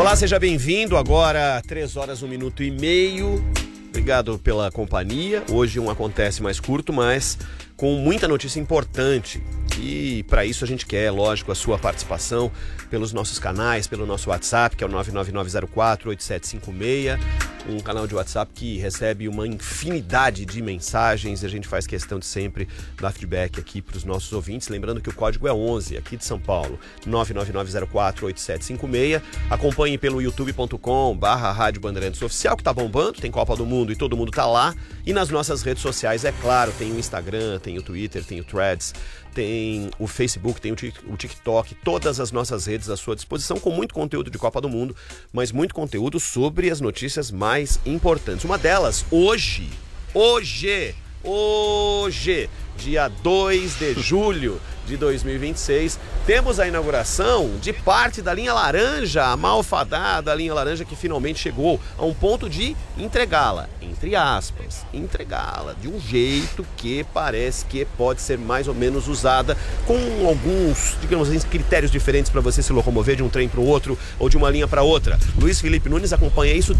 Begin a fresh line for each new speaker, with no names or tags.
Olá, seja bem-vindo. Agora 3 horas, 1 minuto e meio. Obrigado pela companhia. Hoje um acontece mais curto, mas com muita notícia importante. E para isso a gente quer, lógico, a sua participação pelos nossos canais, pelo nosso WhatsApp, que é o 999048756, um canal de WhatsApp que recebe uma infinidade de mensagens e a gente faz questão de sempre dar feedback aqui para os nossos ouvintes. Lembrando que o código é 11, aqui de São Paulo, 999048756. Acompanhe pelo youtube.com/Rádio Bandeirantes Oficial, que tá bombando, tem Copa do Mundo e todo mundo tá lá. E nas nossas redes sociais, é claro, tem o Instagram, tem o Twitter, tem o Threads, tem o Facebook, tem o TikTok, todas as nossas redes à sua disposição, com muito conteúdo de Copa do Mundo, mas muito conteúdo sobre as notícias mais importantes. Uma delas, hoje, dia 2 de julho de 2026, temos a inauguração de parte da linha laranja, a malfadada linha laranja que finalmente chegou a um ponto de entregá-la, entre aspas, entregá-la de um jeito que parece que pode ser mais ou menos usada com alguns, digamos assim, critérios diferentes para você se locomover de um trem para o outro ou de uma linha para outra. Luiz Felipe Nunes acompanha isso